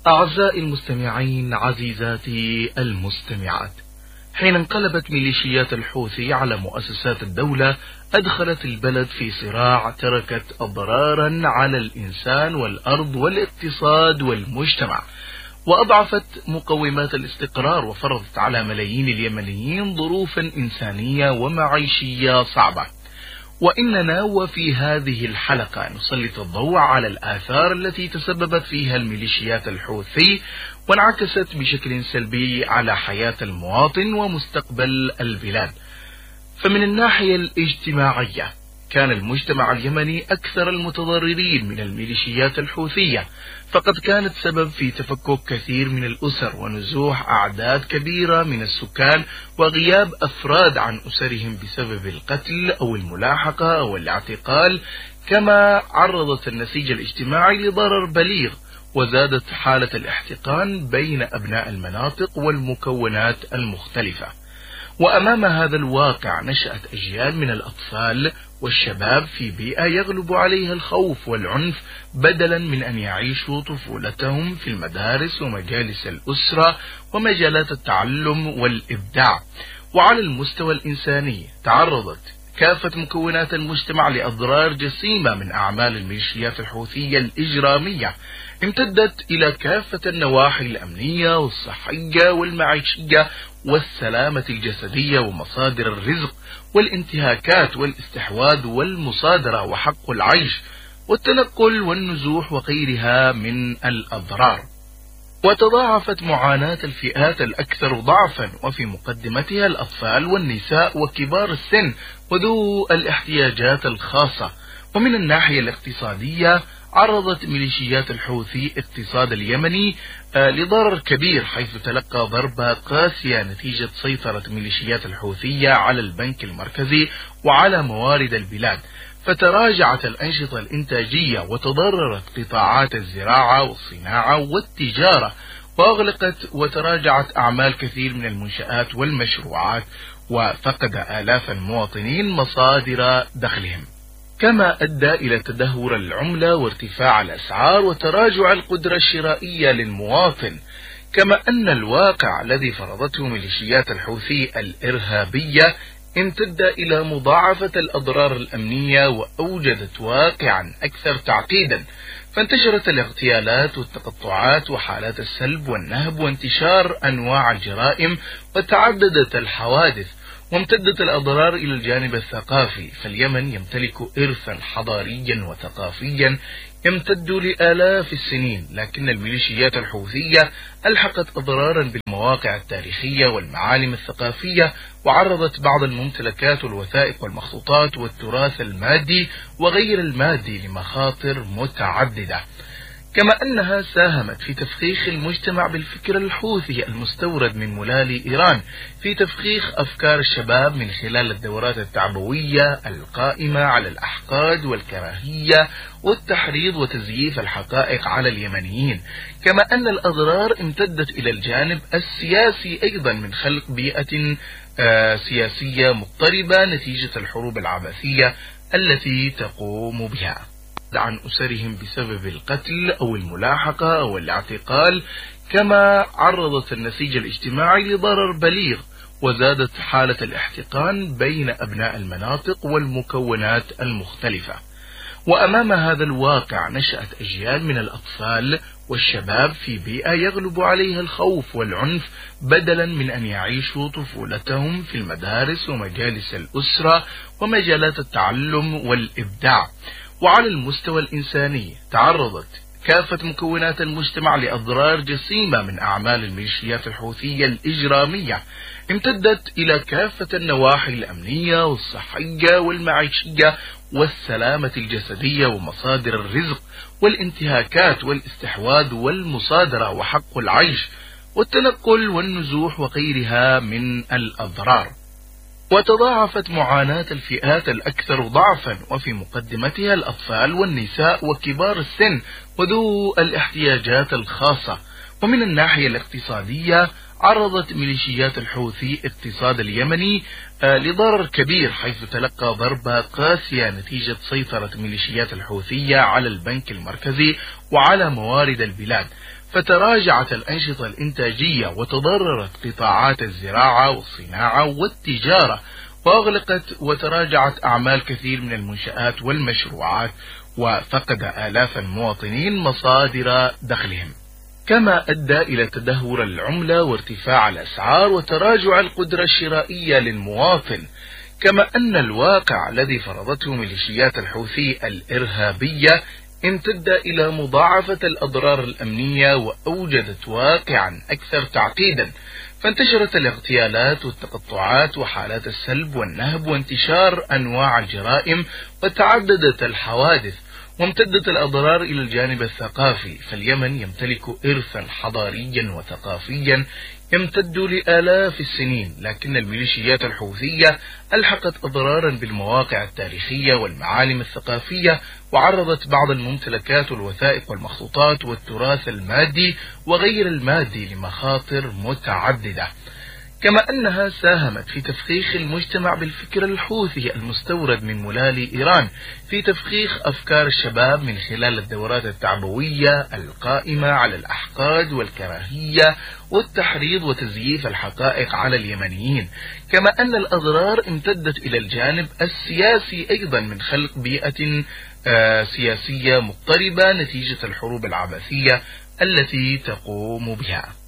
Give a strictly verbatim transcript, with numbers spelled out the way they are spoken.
أعزائي المستمعين، عزيزاتي المستمعات، حين انقلبت ميليشيات الحوثي على مؤسسات الدولة أدخلت البلد في صراع تركت أضرارا على الإنسان والأرض والاقتصاد والمجتمع، وأضعفت مقومات الاستقرار، وفرضت على ملايين اليمنيين ظروفا إنسانية ومعيشية صعبة. وإننا وفي هذه الحلقة نسلط الضوء على الآثار التي تسببت فيها الميليشيات الحوثي وانعكست بشكل سلبي على حياة المواطن ومستقبل البلاد. فمن الناحية الاجتماعية كان المجتمع اليمني أكثر المتضررين من الميليشيات الحوثية، فقد كانت سبب في تفكك كثير من الأسر ونزوح أعداد كبيرة من السكان وغياب أفراد عن أسرهم بسبب القتل أو الملاحقة أو الاعتقال، كما عرضت النسيج الاجتماعي لضرر بليغ، وزادت حالة الاحتقان بين أبناء المناطق والمكونات المختلفة. وأمام هذا الواقع نشأت أجيال من الأطفال والشباب في بيئة يغلب عليها الخوف والعنف، بدلا من أن يعيشوا طفولتهم في المدارس ومجالس الأسرة ومجالات التعلم والإبداع. وعلى المستوى الإنساني تعرضت كافة مكونات المجتمع لأضرار جسيمة من أعمال الميليشيات الحوثية الإجرامية، امتدت إلى كافة النواحي الأمنية والصحية والمعيشية والسلامة الجسدية ومصادر الرزق والانتهاكات والاستحواذ والمصادرة وحق العيش والتنقل والنزوح وغيرها من الأضرار. وتضاعفت معاناة الفئات الأكثر ضعفا، وفي مقدمتها الأطفال والنساء وكبار السن وذو الاحتياجات الخاصة. ومن الناحية الاقتصادية عرضت ميليشيات الحوثي اقتصاد اليمني لضرر كبير، حيث تلقى ضربة قاسية نتيجة سيطرة ميليشيات الحوثية على البنك المركزي وعلى موارد البلاد، فتراجعت الأنشطة الإنتاجية وتضررت قطاعات الزراعة والصناعة والتجارة، وأغلقت وتراجعت أعمال كثير من المنشآت والمشروعات، وفقد آلاف المواطنين مصادر دخلهم، كما أدى إلى تدهور العملة وارتفاع الأسعار وتراجع القدرة الشرائية للمواطن. كما أن الواقع الذي فرضته ميليشيات الحوثي الإرهابية امتد إلى مضاعفة الأضرار الأمنية، وأوجدت واقعا أكثر تعقيدا، فانتشرت الاغتيالات والتقطعات وحالات السلب والنهب وانتشار أنواع الجرائم، وتعددت الحوادث، وامتدت الأضرار إلى الجانب الثقافي، فاليمن يمتلك إرثا حضاريا وثقافيا يمتد لآلاف السنين، لكن الميليشيات الحوثية ألحقت أضرارا بالمواقع التاريخية والمعالم الثقافية، وعرضت بعض الممتلكات والوثائق والمخطوطات والتراث المادي وغير المادي لمخاطر متعددة. كما أنها ساهمت في تفخيخ المجتمع بالفكر الحوثي المستورد من ملال إيران، في تفخيخ أفكار الشباب من خلال الدورات التعبوية القائمة على الأحقاد والكراهية والتحريض وتزييف الحقائق على اليمنيين. كما أن الأضرار امتدت إلى الجانب السياسي أيضا، من خلق بيئة آه سياسية مضطربة نتيجة الحروب العبثية التي تقوم بها عن أسرهم بسبب القتل أو الملاحقة أو الاعتقال، كما عرضت النسيج الاجتماعي لضرر بليغ، وزادت حالة الاحتقان بين أبناء المناطق والمكونات المختلفة. وأمام هذا الواقع نشأت أجيال من الأطفال والشباب في بيئة يغلب عليها الخوف والعنف، بدلا من أن يعيشوا طفولتهم في المدارس ومجالس الأسرة ومجالات التعلم والإبداع. وعلى المستوى الإنساني تعرضت كافة مكونات المجتمع لأضرار جسيمة من أعمال الميليشيات الحوثية الإجرامية، امتدت إلى كافة النواحي الأمنية والصحية والمعيشية والسلامة الجسدية ومصادر الرزق والانتهاكات والاستحواذ والمصادرة وحق العيش والتنقل والنزوح وغيرها من الأضرار. وتضاعفت معاناة الفئات الأكثر ضعفا، وفي مقدمتها الأطفال والنساء وكبار السن وذو الاحتياجات الخاصة. ومن الناحية الاقتصادية عرضت ميليشيات الحوثي اقتصاد اليمني لضرر كبير، حيث تلقى ضربة قاسية نتيجة سيطرة ميليشيات الحوثية على البنك المركزي وعلى موارد البلاد، فتراجعت الأنشطة الإنتاجية وتضررت قطاعات الزراعة والصناعة والتجارة، وأغلقت وتراجعت أعمال كثير من المنشآت والمشروعات، وفقد آلاف المواطنين مصادر دخلهم، كما أدى إلى تدهور العملة وارتفاع الأسعار وتراجع القدرة الشرائية للمواطن. كما أن الواقع الذي فرضته ميليشيات الحوثي الإرهابية امتد إلى مضاعفة الأضرار الأمنية وأوجدت واقعا أكثر تعقيدا، فانتشرت الاغتيالات والتقطعات وحالات السلب والنهب وانتشار أنواع الجرائم وتعددت الحوادث، وامتدت الأضرار إلى الجانب الثقافي، فاليمن يمتلك إرثا حضاريا وثقافيا يمتد لآلاف السنين، لكن الميليشيات الحوثية ألحقت أضرارا بالمواقع التاريخية والمعالم الثقافية، وعرضت بعض الممتلكات والوثائق والمخطوطات والتراث المادي وغير المادي لمخاطر متعددة، كما أنها ساهمت في تفخيخ المجتمع بالفكر الحوثي المستورد من ملال إيران، في تفخيخ أفكار الشباب من خلال الدورات التعبوية القائمة على الأحقاد والكراهية والتحريض وتزييف الحقائق على اليمنيين، كما أن الأضرار امتدت إلى الجانب السياسي أيضا من خلق بيئة آه سياسية مضطربة نتيجة الحروب العبثية التي تقوم بها.